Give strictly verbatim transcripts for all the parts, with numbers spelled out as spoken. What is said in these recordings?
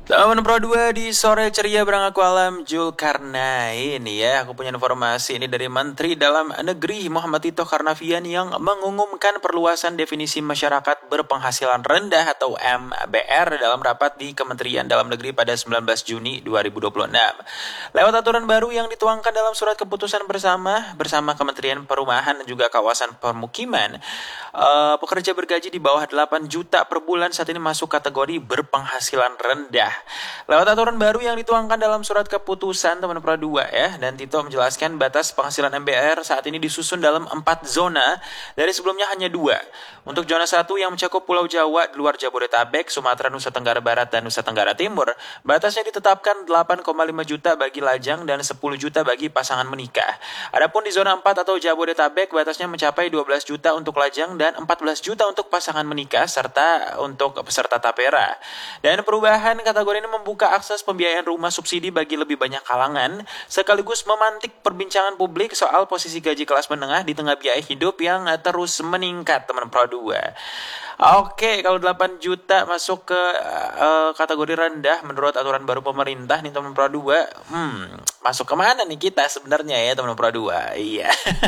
Teman Pro dua di sore ceria bareng aku Alam Zulkarnain ya. Aku punya informasi ini dari Menteri Dalam Negeri Muhammad Tito Karnavian yang mengumumkan perluasan definisi masyarakat berpenghasilan rendah atau M B R dalam rapat di Kementerian Dalam Negeri pada sembilan belas Juni dua ribu dua puluh enam. Lewat aturan baru yang dituangkan dalam surat keputusan bersama bersama Kementerian Perumahan dan juga Kawasan Permukiman, uh, pekerja bergaji di bawah delapan juta per bulan saat ini masuk kategori berpenghasilan rendah. Lewat aturan baru yang dituangkan dalam surat keputusan teman Pro dua ya, dan Tito menjelaskan batas penghasilan M B R saat ini disusun dalam empat zona dari sebelumnya hanya dua. Untuk zona satu yang mencakup Pulau Jawa di luar Jabodetabek, Sumatera, Nusa Tenggara Barat, dan Nusa Tenggara Timur, batasnya ditetapkan delapan koma lima juta bagi lajang dan sepuluh juta bagi pasangan menikah. Adapun di zona empat atau Jabodetabek, batasnya mencapai dua belas juta untuk lajang dan empat belas juta untuk pasangan menikah serta untuk peserta tapera. Dan perubahan kategori ini membuka akses pembiayaan rumah subsidi bagi lebih banyak kalangan, sekaligus memantik perbincangan publik soal posisi gaji kelas menengah di tengah biaya hidup yang terus meningkat, teman Pro dua. Oke, kalau delapan juta masuk ke uh, kategori rendah menurut aturan baru pemerintah nih teman Pro dua. Hmm, masuk kemana nih kita sebenarnya ya teman Pro dua? Iya.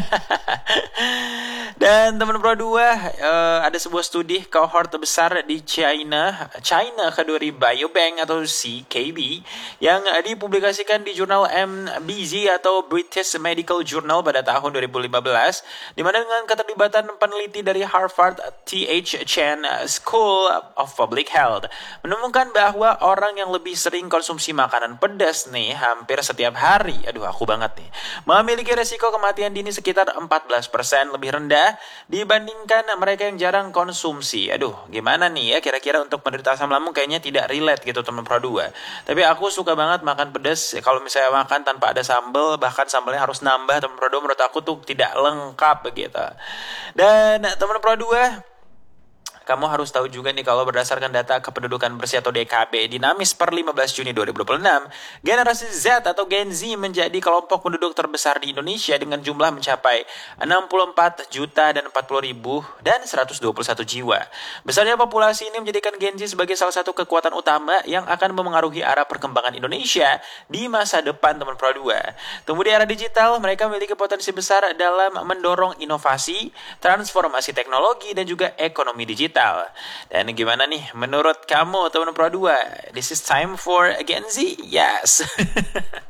Dan teman Pro dua, uh, ada sebuah studi cohort terbesar di China, China Cadbury Biobank atau C K B, yang dipublikasikan di jurnal M B Z atau British Medical Journal pada tahun dua ribu lima belas, di mana dengan keterlibatan peneliti dari Harvard T H Chan School of Public Health menemukan bahwa orang yang lebih sering konsumsi makanan pedas nih hampir setiap hari, aduh aku banget nih, memiliki resiko kematian dini sekitar empat belas persen lebih rendah dibandingkan mereka yang jarang konsumsi. Aduh, gimana nih ya kira-kira untuk penderita asam lambung kayaknya tidak relate gitu teman Pro dua. Tapi aku suka banget makan pedas. Kalau misalnya makan tanpa ada sambal, bahkan sambalnya harus nambah, teman Pro dua, menurut aku tuh tidak lengkap begitu. Dan teman Pro dua, kamu harus tahu juga nih kalau berdasarkan data kependudukan bersih atau D K B dinamis per lima belas Juni dua ribu dua puluh enam, generasi Z atau Gen Z menjadi kelompok penduduk terbesar di Indonesia dengan jumlah mencapai enam puluh empat juta dan empat puluh ribu dan seratus dua puluh satu jiwa. Besarnya populasi ini menjadikan Gen Z sebagai salah satu kekuatan utama yang akan memengaruhi arah perkembangan Indonesia di masa depan, teman Pro dua. Tumbuh di era digital, mereka memiliki potensi besar dalam mendorong inovasi, transformasi teknologi, dan juga ekonomi digital. Dan gimana nih menurut kamu teman Pro dua? This is time for Gen Z? Yes.